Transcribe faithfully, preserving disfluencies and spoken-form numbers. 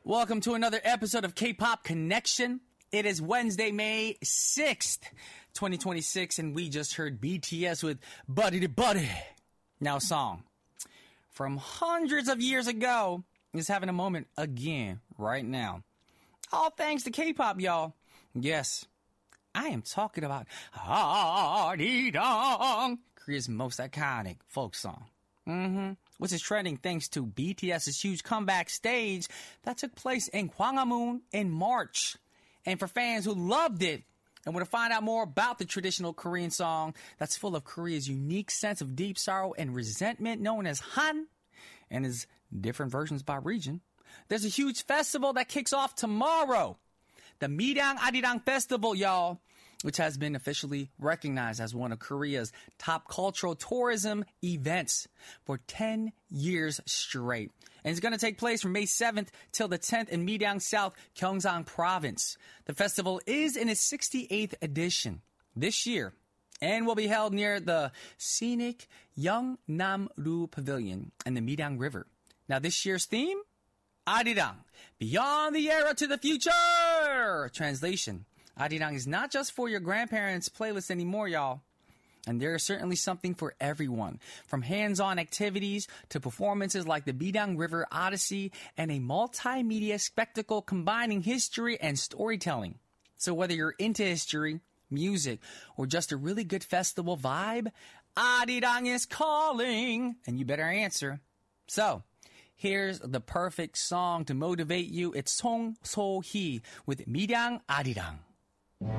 Welcome to another episode of K-Pop Connection. It is Wednesday, May sixth, twenty twenty-six, and we just heard B T S with Buddy to Buddy. Now a song from hundreds of years ago is having a moment again right now. All thanks to K-pop, y'all. Yes, I am talking about Arirang, Korea's most iconic folk song. Mm-hmm. Which is trending thanks to BTS's huge comeback stage that took place in Gwanghwamun in March. And for fans who loved it and want to find out more about the traditional Korean song that's full of Korea's unique sense of deep sorrow and resentment known as Han and its different versions by region, there's a huge festival that kicks off tomorrow. The Miryang Arirang Festival, y'all, which has been officially recognized as one of Korea's top cultural tourism events for ten years straight. And it's going to take place from May seventh till the tenth in Miryang, South Gyeongsang Province. The festival is in its sixty-eighth edition this year and will be held near the scenic Yeongnam-ru Pavilion and the Miryang River. Now, this year's theme? Arirang, Beyond the Era to the Future! Translation. Arirang is not just for your grandparents' playlist anymore, y'all. And there is certainly something for everyone, from hands-on activities to performances like the Miryang River Odyssey and a multimedia spectacle combining history and storytelling. So whether you're into history, music, or just a really good festival vibe, Arirang is calling, and you better answer. So, here's the perfect song to motivate you. It's Song So-hee with Miryang Arirang.